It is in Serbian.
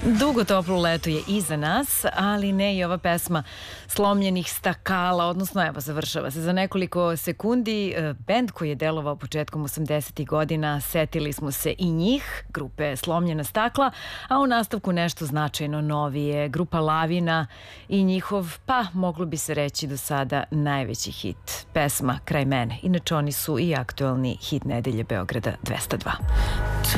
Dugo toplo leto je iza nas, ali ne i ova pesma Slomljenih stakala, odnosno evo završava se za nekoliko sekundi. Bend koji je delovao početkom 80. godina, setili smo se i njih, grupe Slomljena stakla, a u nastavku nešto značajno novije, grupa Lavina i njihov, pa moglo bi se reći do sada najveći hit, pesma Kraj mene. Inače oni su i aktuelni hit nedelje Beograda 202.